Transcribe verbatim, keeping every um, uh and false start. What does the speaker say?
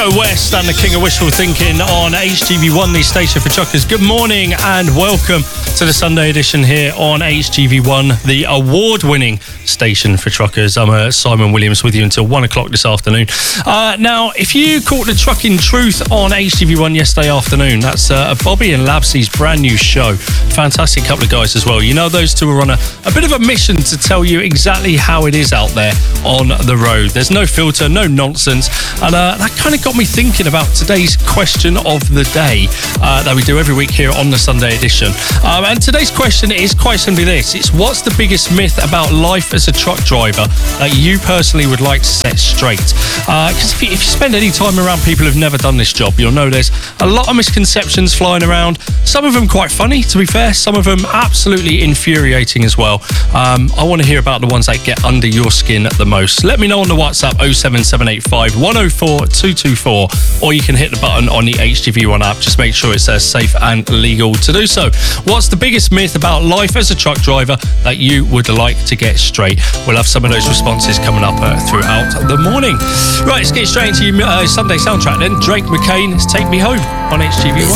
Go West and the King of Wishful Thinking on H G V one, the station for truckers. Good morning and welcome to the Sunday edition here on H G V one, the award-winning station for truckers. I'm uh, Simon Williams with you until one o'clock this afternoon. Uh, now, if you caught the Trucking Truth on H G V one yesterday afternoon, that's uh, Bobby and Labsy's brand new show. Fantastic couple of guys as well. You know, those two are on a, a bit of a mission to tell you exactly how it is out there on the road. There's no filter, no nonsense, and uh, that kind of got me thinking about today's question of the day uh, that we do every week here on the Sunday edition. Um, and today's question is quite simply this. It's what's the biggest myth about life as a truck driver that you personally would like to set straight? Because uh, if, you, if you spend any time around people who've never done this job, you'll know there's a lot of misconceptions flying around. Some of them quite funny, to be fair. Some of them absolutely infuriating as well. Um, I want to hear about the ones that get under your skin the most. Let me know on the WhatsApp oh seven seven eight five, one oh four, two two four, or you can hit the button on the H G V one app. Just make sure it says safe and legal to do so. What's the biggest myth about life as a truck driver that you would like to get straight? We'll have some of those responses coming up uh, throughout the morning. Right, let's get straight into your uh, Sunday soundtrack then. Drake McCain, Take Me Home on H G V one.